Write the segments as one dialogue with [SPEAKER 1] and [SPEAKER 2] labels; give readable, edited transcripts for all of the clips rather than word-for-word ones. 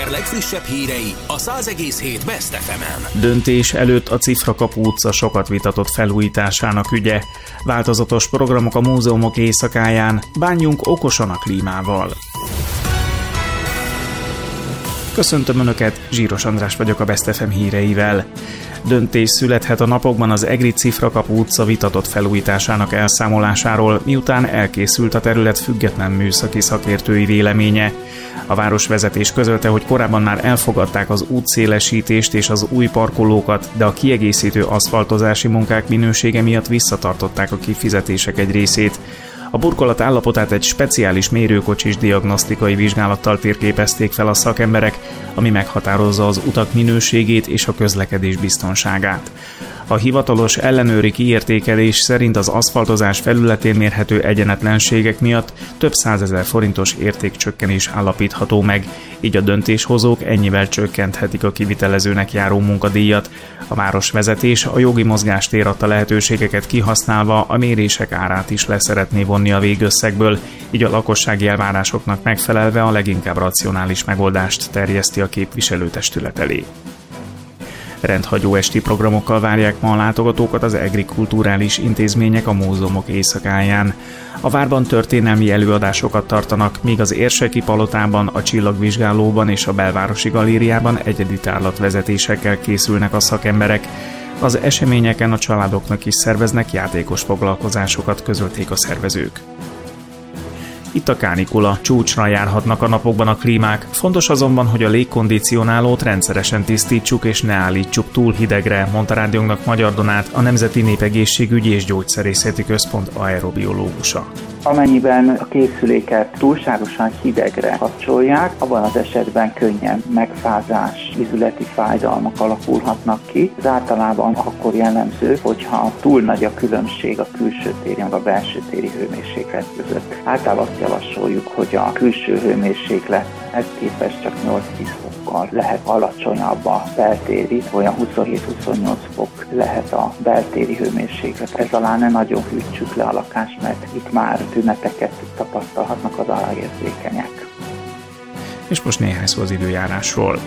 [SPEAKER 1] Szeptember legfrissebb hírei a 100,7 Best FM-en.
[SPEAKER 2] Döntés előtt a Cifrakapu utca sokat vitatott felújításának ügye. Változatos programok a múzeumok éjszakáján, bánjunk okosan a klímával. Köszöntöm Önöket, Zsíros András vagyok a Best FM híreivel. Döntés születhet a napokban az egri Cifrakapu utca vitatott felújításának elszámolásáról, miután elkészült a terület független műszaki szakértői véleménye. A városvezetés közölte, hogy korábban már elfogadták az útszélesítést és az új parkolókat, de a kiegészítő aszfaltozási munkák minősége miatt visszatartották a kifizetések egy részét. A burkolat állapotát egy speciális mérőkocsis diagnosztikai vizsgálattal térképezték fel a szakemberek, ami meghatározza az utak minőségét és a közlekedés biztonságát. A hivatalos ellenőri kiértékelés szerint az aszfaltozás felületén mérhető egyenetlenségek miatt több 100 000 forintos értékcsökkenés állapítható meg, így a döntéshozók ennyivel csökkenthetik a kivitelezőnek járó munkadíjat. A városvezetés a jogi mozgástér adta lehetőségeket kihasználva a mérések árát is leszeretné vonni a végösszegből, így a lakossági elvárásoknak megfelelve a leginkább racionális megoldást terjeszti a képviselőtestület elé. Rendhagyó esti programokkal várják ma a látogatókat az egri kulturális intézmények a múzeumok éjszakáján. A várban történelmi előadásokat tartanak, míg az Érseki Palotában, a Csillagvizsgálóban és a Belvárosi Galériában egyedi tárlatvezetésekkel készülnek a szakemberek. Az eseményeken a családoknak is szerveznek játékos foglalkozásokat, közölték a szervezők. Itt a kánikula, csúcsra járhatnak a napokban a klímák, fontos azonban, hogy a légkondicionálót rendszeresen tisztítsuk és ne állítsuk túl hidegre, mondta rádiónknak Magyar Donát, a Nemzeti Népegészségügyi és Gyógyszerészeti Központ aerobiológusa.
[SPEAKER 3] Amennyiben a készüléket túlságosan hidegre kapcsolják, abban az esetben könnyen megfázás, izületi fájdalmak alakulhatnak ki. Ez általában akkor jellemző, hogyha túl nagy a különbség a külső téri meg a belső téri hőmérséklet között. Általában azt javasoljuk, hogy a külső hőmérséklethez képest csak 8-10 fokkal lehet alacsonyabb a beltéri, olyan 27-28 fok lehet a beltéri hőmérséklet. Ez alá ne nagyon hűtsük le a lakást, mert itt már tüneteket tapasztalhatnak az aláérzékenyek.
[SPEAKER 2] És most néhány szó az időjárásról.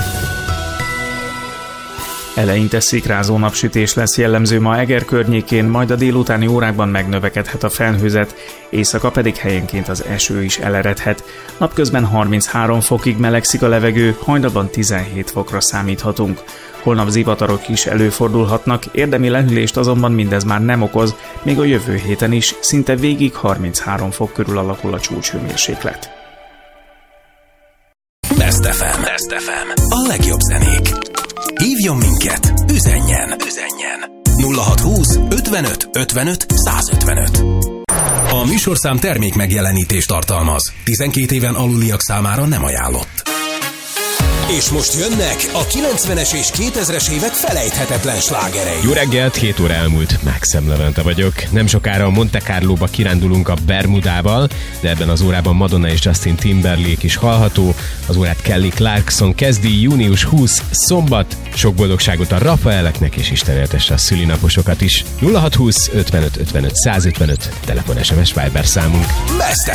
[SPEAKER 2] Eleinte szikrázó napsütés lesz jellemző ma Eger környékén, majd a délutáni órákban megnövekedhet a felhőzet, éjszaka pedig helyenként az eső is eleredhet. Napközben 33 fokig melegszik a levegő, hajnalban 17 fokra számíthatunk. Holnap zivatarok is előfordulhatnak, érdemi lehűlést azonban mindez már nem okoz, még a jövő héten is szinte végig 33 fok körül alakul a csúcshőmérséklet.
[SPEAKER 1] Best FM. Best FM. A legjobb zenék. Hívjon minket, üzenjen 0620 55 55 155. A műsorszám termék megjelenítést tartalmaz. 12 éven aluliak számára nem ajánlott. És most jönnek a 90-es és 2000-es évek felejthetetlen slágerei.
[SPEAKER 4] Jó reggelt, 7 óra elmúlt, Maxem Levente vagyok. Nem sokára a Monte Carlóba kirándulunk a Bermudával, de ebben az órában Madonna és Justin Timberlake is hallható. Az órát Kelly Clarkson kezdi, június 20, szombat. Sok boldogságot a Rafaeleknek és Isten éltesse a szülinaposokat is. 0620 55 55 155, telefon SMS Viber számunk.
[SPEAKER 1] Best